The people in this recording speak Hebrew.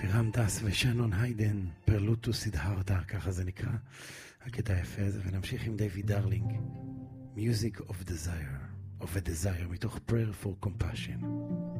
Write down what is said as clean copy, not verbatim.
אבירם דס ושנון היידן, פרלוטו סידהרתה, ככה זה נקרא, הקטע היפה הזה, ונמשיך עם דיוויד דרלינג, Music of Desire, מתוך Prayer for Compassion.